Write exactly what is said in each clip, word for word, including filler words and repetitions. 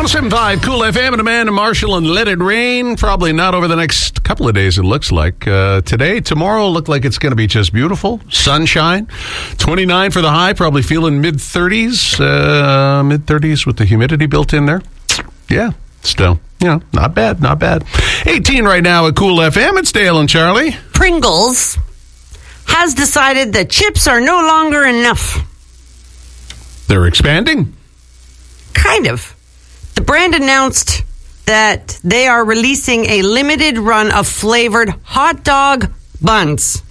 one oh seven point five Cool F M and Amanda Marshall and Let It Rain. Probably not over the next couple of days, it looks like. Uh, today, tomorrow, look like it's going to be just beautiful. Sunshine. twenty-nine for the high, probably feeling mid-thirties. Uh, mid-thirties with the humidity built in there. Yeah, still, you know, not bad, not bad. eighteen right now at Cool F M. It's Dale and Charlie. Pringles has decided that chips are no longer enough. They're expanding. Kind of. The brand announced that they are releasing a limited run of flavored hot dog buns.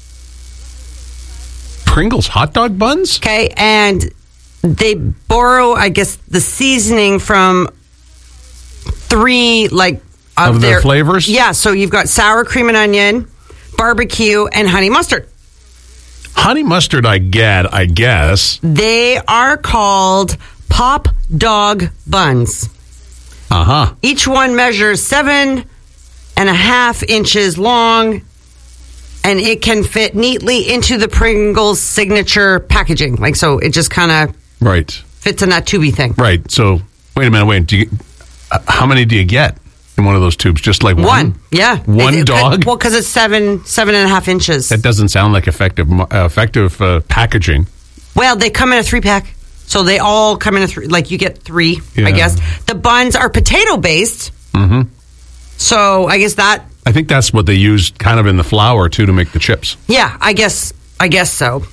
Pringles hot dog buns? Okay, and they borrow, I guess, the seasoning from three, like, of, of their, their flavors? Yeah, so you've got sour cream and onion, barbecue, and honey mustard. Honey mustard, I get, I guess. They are called Pop Dog Buns. Uh-huh. Each one measures seven and a half inches long, and it can fit neatly into the Pringles signature packaging. Like, so it just kind of right fits in that tubey thing. Right. So, wait a minute, wait. Do you, uh, how many do you get in one of those tubes? Just like one? One, yeah. One it, dog? It, well, because it's seven, seven and a half inches. That doesn't sound like effective, uh, effective uh, packaging. Well, they come in a three-pack. So they all come in a three, like you get three, yeah. I guess. The buns are potato-based. Mm-hmm. So I guess that... I think that's what they use kind of in the flour, too, to make the chips. Yeah, I guess I guess so.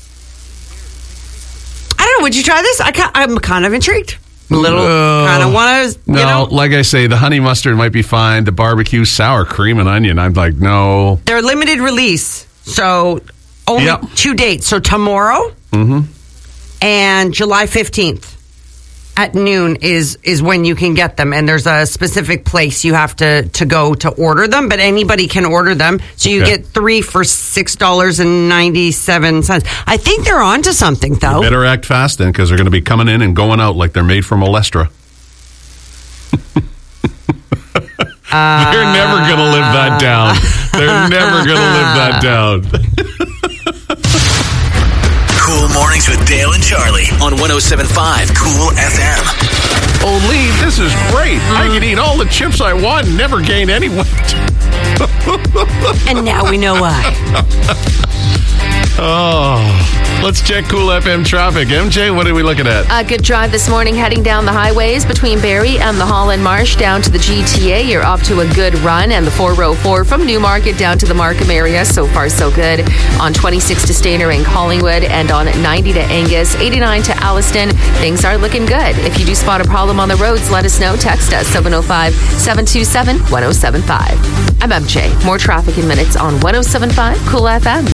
I don't know. Would you try this? I ca- I'm kind of intrigued. A little, uh, kind of want to, you no, know. Like I say, the honey mustard might be fine. The barbecue, sour cream, and onion, I'm like, no. They're limited release. So only yep. two dates. So tomorrow... Mm-hmm. And July fifteenth at noon is is when you can get them. And there's a specific place you have to, to go to order them. But anybody can order them. So you okay. get three for six dollars and ninety-seven cents. I think they're on to something, though. You better act fast, then, because they're going to be coming in and going out like they're made from Olestra. uh, they're never going to live that down. They're never going to live that down. Cool Mornings with Dale and Charlie on one oh seven point five Cool F M. Oh, Lee, this is great. Mm. I can eat all the chips I want and never gain any weight. And now we know why. Oh, let's check Cool F M traffic. M J, what are we looking at? A good drive this morning heading down the highways between Barrie and the Holland Marsh down to the G T A. You're off to a good run, and the four oh four from Newmarket down to the Markham area. So far, so good. On twenty-six to Stayner and Collingwood, and on ninety to Angus, eighty-nine to Alliston. Things are looking good. If you do spot a problem on the roads, let us know. Text us seven oh five, seven two seven, one oh seven five. I'm M J. More traffic in minutes on one oh seven point five Cool F M.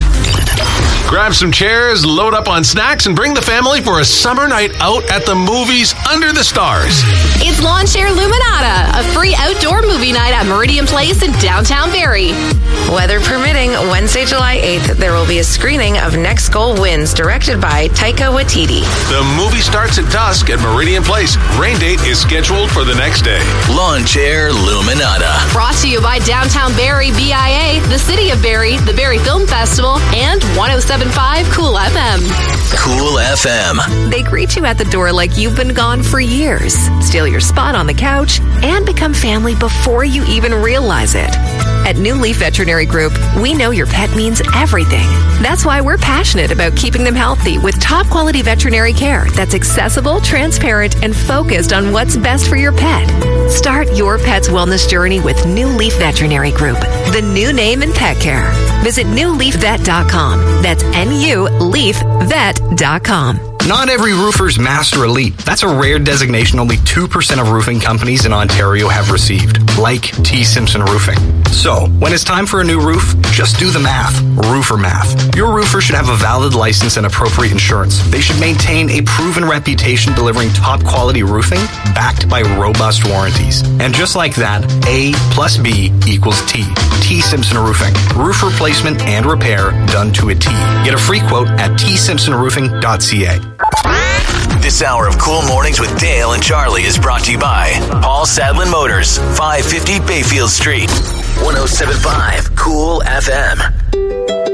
Grab some chairs, load up on snacks, and bring the family for a summer night out at the movies under the stars. It's Lawn Chair Luminata, a free outdoor movie night at Meridian Place in downtown Barrie. Weather permitting, Wednesday, July eighth, there will be a screening of Next Goal Wins, directed by Taika Waititi. The movie starts at dusk at Meridian Place. Rain date is scheduled for the next day. Lawn Chair Luminata. Brought to you by Downtown Barrie B I A, the City of Barrie, the Barrie Film Festival, and one oh seven point five Cool F M. Cool F M. They greet you at the door like you've been gone for years, steal your spot on the couch, and become family before you even realize it. At New Leaf Veterinary Group, we know your pet means everything. That's why we're passionate about keeping them healthy with top quality veterinary care that's accessible, transparent, and focused on what's best for your pet. Start your pet's wellness journey with New Leaf Veterinary Group, the new name in pet care. Visit new leaf vet dot com. That's N U leaf vet dot com. Not every roofer's Master Elite. That's a rare designation only two percent of roofing companies in Ontario have received, like T. Simpson Roofing. So, when it's time for a new roof, just do the math. Roofer math. Your roofer should have a valid license and appropriate insurance. They should maintain a proven reputation delivering top quality roofing backed by robust warranties. And just like that, A plus B equals T. T. Simpson Roofing. Roof replacement and repair done to a T. Get a free quote at t simpson roofing dot c a. This hour of Cool Mornings with Dale and Charlie is brought to you by Paul Sadlin Motors, five fifty Bayfield Street. one oh seven point five Cool F M.